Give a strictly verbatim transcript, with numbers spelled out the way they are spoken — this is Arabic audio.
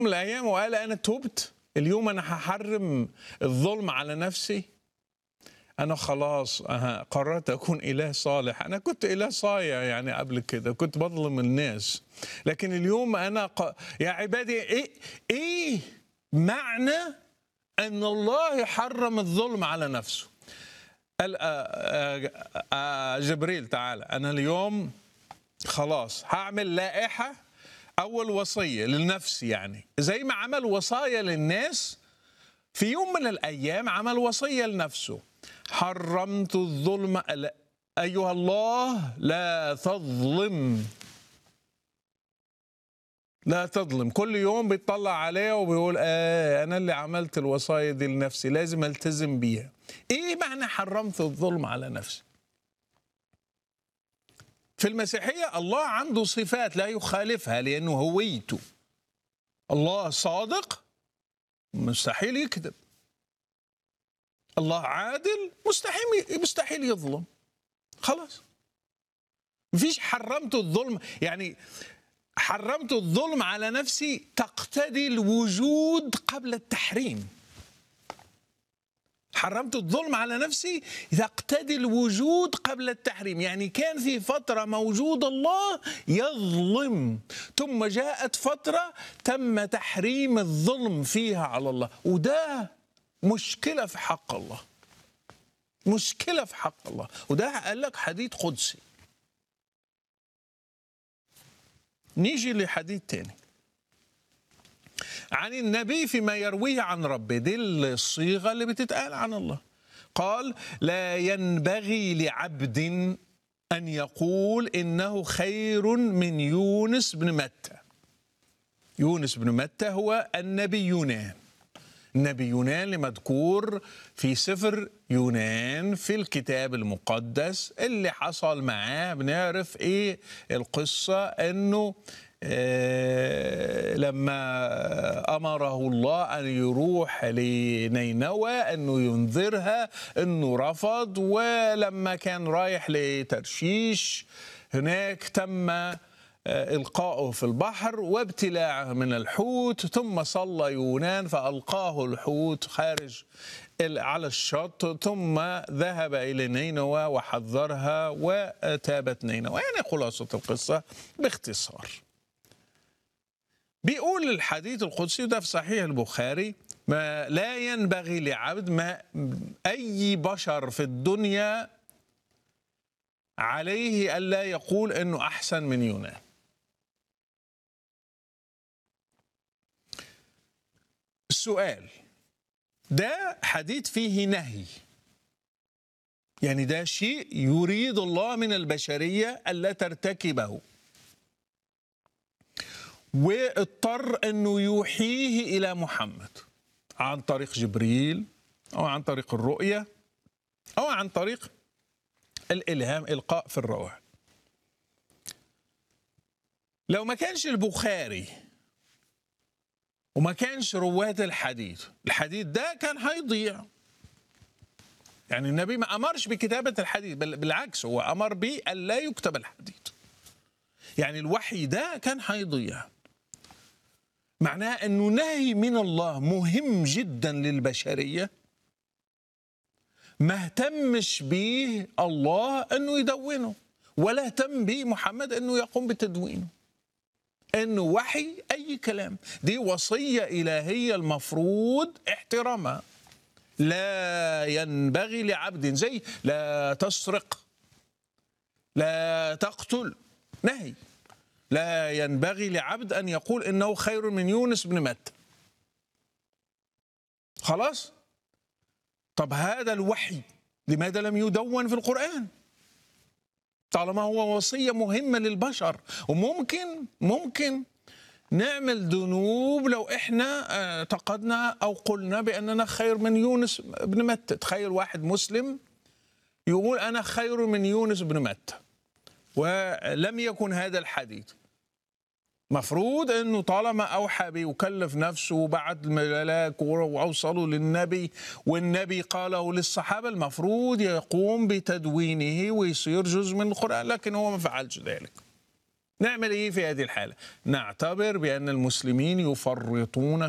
من الأيام وقال أنا تبت، اليوم أنا هحرم الظلم على نفسي، أنا خلاص أه قررت أكون إله صالح. أنا كنت إله صايع يعني قبل كده، كنت بظلم الناس، لكن اليوم أنا ق... يا عبادي إيه إيه معنى أن الله يحرم الظلم على نفسه؟ قال آه آه جبريل تعالى أنا اليوم خلاص هعمل لائحة، أول وصية للنفس، يعني زي ما عمل وصايا للناس في يوم من الأيام عمل وصية لنفسه. حرمت الظلم، أيها الله لا تظلم، لا تظلم. كل يوم بيطلع عليه وبيقول آه أنا اللي عملت الوصايا دي لنفسي، لازم ألتزم بيها. إيه معنى حرمت الظلم على نفسي؟ في المسيحية الله عنده صفات لا يخالفها لأنه هويته. الله صادق، مستحيل يكذب. الله عادل، مستحيل مستحيل يظلم. خلاص مفيش حرمت الظلم، يعني حرمت الظلم على نفسي تقتضي الوجود قبل التحريم. حرمت الظلم على نفسي تقتضي الوجود قبل التحريم، يعني كان في فترة موجود الله يظلم، ثم جاءت فترة تم تحريم الظلم فيها على الله، وده مشكلة في حق الله، مشكلة في حق الله. وده قال لك حديث قدسي. نيجي لحديث تاني عن النبي فيما يرويه عن ربه، دي الصيغة اللي بتتقال عن الله. قال لا ينبغي لعبد أن يقول إنه خير من يونس بن متى. يونس بن متى هو النبي يونان، النبي يونان اللي مذكور في سفر يونان في الكتاب المقدس. اللي حصل معاه بنعرف ايه القصة، انه آه لما امره الله ان يروح لنينوى انه ينذرها انه رفض، ولما كان رايح لترشيش هناك تم إلقاؤه في البحر وابتلاعه من الحوت، ثم صلى يونان فألقاه الحوت خارج على الشط، ثم ذهب إلى نينوى وحذرها وتابت نينوى. يعني خلاصة القصة باختصار، بيقول الحديث القدسي ده في صحيح البخاري: ما لا ينبغي لعبد، ما أي بشر في الدنيا عليه ألا يقول إنه أحسن من يونان. السؤال ده حديث فيه نهي، يعني ده شيء يريد الله من البشرية ألا ترتكبه، واضطر أنه يوحيه إلى محمد عن طريق جبريل أو عن طريق الرؤية أو عن طريق الإلهام، إلقاء في الروح. لو ما كانش البخاري وما كانش رواة الحديث، الحديث ده كان هيضيع. يعني النبي ما أمرش بكتابة الحديث، بل بالعكس هو أمر به ألا يكتب الحديث. يعني الوحي ده كان هيضيع. معناه أنه نهي من الله مهم جدا للبشرية، ما اهتمش به الله أنه يدونه، ولا اهتم به محمد أنه يقوم بتدوينه، أنه وحي أي كلام. دي وصية إلهية المفروض احترامها. لا ينبغي لعبد، زي لا تسرق، لا تقتل، نهي. لا ينبغي لعبد أن يقول إنه خير من يونس بن متى. خلاص؟ طب هذا الوحي لماذا لم يدون في القرآن؟ طالما هو وصية مهمة للبشر، وممكن ممكن نعمل ذنوب لو احنا اعتقدنا او قلنا باننا خير من يونس بن متى. تخيل واحد مسلم يقول انا خير من يونس بن متى ولم يكن هذا الحديث. مفروض انه طالما اوحى به وكلف نفسه وبعت الملاك واوصلوا للنبي والنبي قاله للصحابه، المفروض يقوم بتدوينه ويصير جزء من القران، لكن هو ما فعلش ذلك. نعمل إيه في هذه الحالة؟ نعتبر بأن المسلمين يفرطون